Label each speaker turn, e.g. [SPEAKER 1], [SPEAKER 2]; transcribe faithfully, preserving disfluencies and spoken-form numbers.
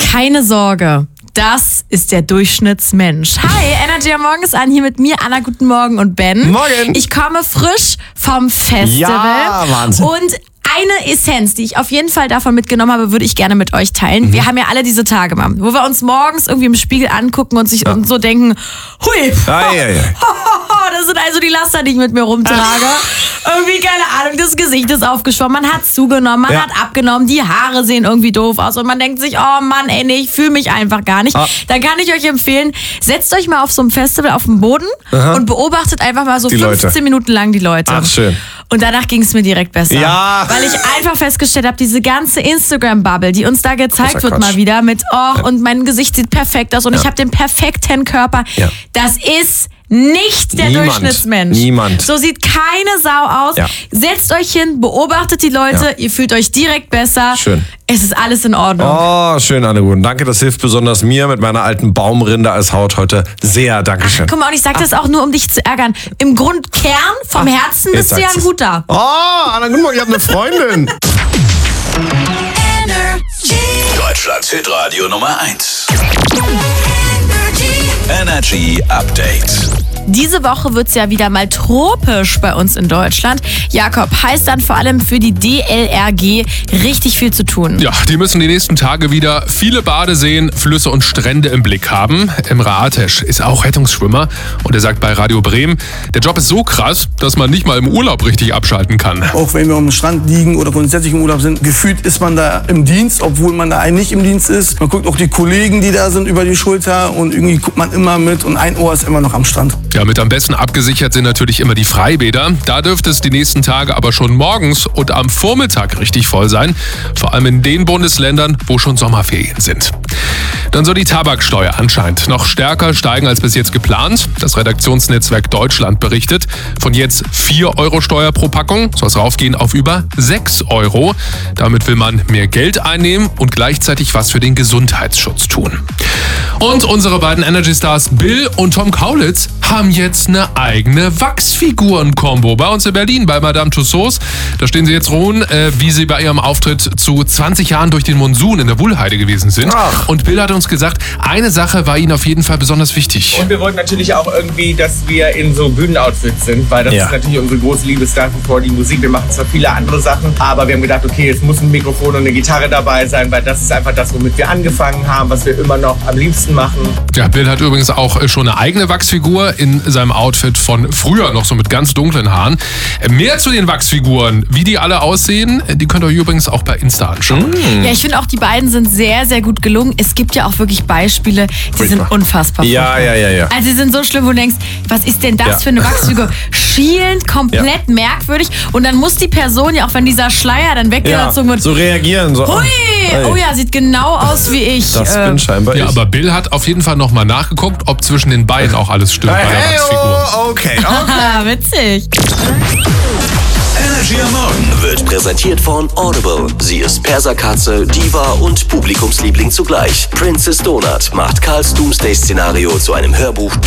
[SPEAKER 1] Keine Sorge. Das ist der Durchschnittsmensch. Hi, Energy am Morgen ist an, hier mit mir, Anna, guten Morgen und Ben.
[SPEAKER 2] Morgen.
[SPEAKER 1] Ich komme frisch vom Festival.
[SPEAKER 2] Ja, Wahnsinn.
[SPEAKER 1] Und eine Essenz, die ich auf jeden Fall davon mitgenommen habe, würde ich gerne mit euch teilen. Mhm. Wir haben ja alle diese Tage mal, wo wir uns morgens irgendwie im Spiegel angucken und sich ja. und so denken, hui,
[SPEAKER 2] ah, ja, ja.
[SPEAKER 1] das sind also die Laster, die ich mit mir rumtrage. Irgendwie, keine Ahnung, das Gesicht ist aufgeschwommen, man hat zugenommen, man ja. hat abgenommen, die Haare sehen irgendwie doof aus und man denkt sich, oh Mann, ey, nee, ich fühle mich einfach gar nicht. Ah. Dann kann ich euch empfehlen, setzt euch mal auf so einem Festival auf den Boden Aha. und beobachtet einfach mal so die fünfzehn Leute. Minuten lang die Leute.
[SPEAKER 2] Ach, schön.
[SPEAKER 1] Und danach ging es mir direkt besser.
[SPEAKER 2] Ja.
[SPEAKER 1] Weil ich einfach festgestellt habe, diese ganze Instagram-Bubble, die uns da gezeigt wird mal wieder mit, oh, ja. und mein Gesicht sieht perfekt aus und ja. ich habe den perfekten Körper. Ja. Das ist nicht der
[SPEAKER 2] Niemand.
[SPEAKER 1] Durchschnittsmensch.
[SPEAKER 2] Niemand.
[SPEAKER 1] So sieht keine Sau aus. Ja. Setzt euch hin, beobachtet die Leute, ja. ihr fühlt euch direkt besser.
[SPEAKER 2] Schön.
[SPEAKER 1] Es ist alles in Ordnung.
[SPEAKER 2] Oh, schön, Anne-Guten. Danke, das hilft besonders mir mit meiner alten Baumrinde als Haut heute sehr. Dankeschön.
[SPEAKER 1] Ach, guck mal, und ich sag Ach. das auch nur, um dich zu ärgern. Im Grundkern, vom Ach, Herzen bist du ja ein guter.
[SPEAKER 2] Oh, Anne-Guten, ich habe eine Freundin.
[SPEAKER 3] Deutschlands Hitradio Nummer eins. Energy Update.
[SPEAKER 1] Diese Woche wird es ja wieder mal tropisch bei uns in Deutschland. Jakob, heißt dann vor allem für die D L R G richtig viel zu tun.
[SPEAKER 4] Ja, die müssen die nächsten Tage wieder viele Badeseen, Flüsse und Strände im Blick haben. Emre Ateş ist auch Rettungsschwimmer und er sagt bei Radio Bremen, der Job ist so krass, dass man nicht mal im Urlaub richtig abschalten kann.
[SPEAKER 5] Auch wenn wir am Strand liegen oder grundsätzlich im Urlaub sind, gefühlt ist man da im Dienst, obwohl man da eigentlich nicht im Dienst ist. Man guckt auch die Kollegen, die da sind, über die Schulter und irgendwie guckt man immer mit und ein Ohr ist immer noch am Strand.
[SPEAKER 4] Ja, mit am besten abgesichert sind natürlich immer die Freibäder. Da dürfte es die nächsten Tage aber schon morgens und am Vormittag richtig voll sein. Vor allem in den Bundesländern, wo schon Sommerferien sind. Dann soll die Tabaksteuer anscheinend noch stärker steigen als bis jetzt geplant. Das Redaktionsnetzwerk Deutschland berichtet. Von jetzt vier Euro Steuer pro Packung soll es raufgehen auf über sechs Euro. Damit will man mehr Geld einnehmen und gleichzeitig was für den Gesundheitsschutz tun. Und unsere beiden Energy-Stars Bill und Tom Kaulitz haben jetzt eine eigene Wachsfiguren-Kombo. Bei uns in Berlin, bei Madame Tussauds. Da stehen sie jetzt ruhen, äh, wie sie bei ihrem Auftritt zu zwanzig Jahren durch den Monsun in der Wuhlheide gewesen sind.
[SPEAKER 2] Ach.
[SPEAKER 4] Und Bill hat uns gesagt, eine Sache war ihnen auf jeden Fall besonders wichtig.
[SPEAKER 6] Und wir wollten natürlich auch irgendwie, dass wir in so Bühnenoutfits sind, weil das ja. ist natürlich unsere große Liebe vor die Musik. Wir machen zwar viele andere Sachen, aber wir haben gedacht, okay, es muss ein Mikrofon und eine Gitarre dabei sein, weil das ist einfach das, womit wir angefangen haben, was wir immer noch am liebsten machen.
[SPEAKER 4] Ja, Bill hat übrigens auch schon eine eigene Wachsfigur in seinem Outfit von früher, noch so mit ganz dunklen Haaren. Mehr zu den Wachsfiguren, wie die alle aussehen, die könnt ihr euch übrigens auch bei Insta anschauen.
[SPEAKER 1] Mm. Ja, ich finde auch, die beiden sind sehr, sehr gut gelungen. Es gibt ja auch wirklich Beispiele, die sind unfassbar.
[SPEAKER 2] Ja, ja, ja, ja.
[SPEAKER 1] Also die sind so schlimm, wo du denkst, was ist denn das ja. für eine Wachsfigur? Schielend, komplett ja. merkwürdig. Und dann muss die Person ja, auch wenn dieser Schleier dann weggezogen
[SPEAKER 2] ja,
[SPEAKER 1] wird,
[SPEAKER 2] so reagieren. So.
[SPEAKER 1] Hui! Oh ja, sieht genau aus wie ich.
[SPEAKER 2] Das äh, bin scheinbar
[SPEAKER 4] ja,
[SPEAKER 2] ich.
[SPEAKER 4] Aber Bill hat auf jeden Fall nochmal nachgeguckt, ob zwischen den beiden auch alles stimmt
[SPEAKER 2] hey,
[SPEAKER 4] bei der Wachsfigur.
[SPEAKER 2] Oh, okay, okay.
[SPEAKER 1] Witzig.
[SPEAKER 3] Energy am Morgen wird präsentiert von Audible. Sie ist Perserkatze, Diva und Publikumsliebling zugleich. Princess Donut macht Karls Doomsday-Szenario zu einem Hörbuch